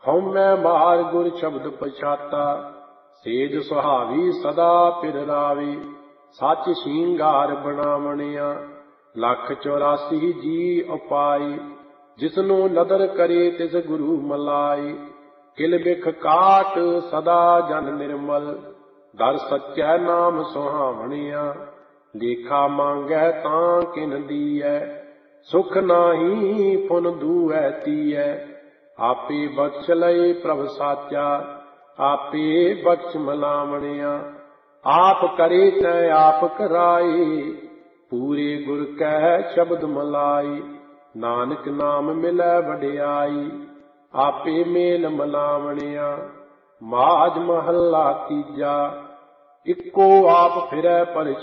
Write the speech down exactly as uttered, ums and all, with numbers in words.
ਹਉਮੈ ਮਾਰ ਗੁਰ ਸ਼ਬਦ ਪਛਾਤਾ, ਸੇਜ ਸੁਹਾਵੀ ਸਦਾ ਪਿਰ ਰਾਵੀ। ਸੱਚ ਸ਼ਿੰਗਾਰ ਬਣਾਵਣਿਆ, ਲੱਖ ਚੌਰਾਸੀ ਜੀ ਉਪਾਈ। ਜਿਸਨੂੰ ਨਦਰ ਕਰੇ ਤਿਸ ਗੁਰੂ ਮਲਾਈ। ਕਿਲ ਬਿਖ ਕਾਟ ਸਦਾ ਜਨ ਨਿਰਮਲ, ਦਰ ਸੱਚੈ ਨਾਮ ਸੁਹਾਵਣਿਆ। ਲੇਖਾ ਮੰਗੈ ਤਾਂ ਕਿਨ ਦੀਐ, ਸੁਖ ਨਾਹੀ ਪੁਨ ਦੂਐ ਤੀਐ। ਆਪੇ ਬਖਸ਼ ਲਏ ਪ੍ਰਭ ਸਾਚਾ, ਆਪੇ ਬਖਸ਼ ਮਲਾਵਣਿਆ। ਆਪ ਕਰੇ ਤੈ ਆਪ ਕਰਾਏ, ਪੂਰੇ ਗੁਰ ਕੈ ਸ਼ਬਦ ਮਲਾਈ। ਨਾਨਕ ਨਾਮ ਮਿਲੈ ਵਡਿਆਈ, ਆਪੇ ਮੇਲ ਮਲਾਵਣਿਆ। ਮਾਝ ਮਹੱਲਾ ਤੀਜਾ। ਇੱਕੋ ਆਪ ਫਿਰੈ ਪਰ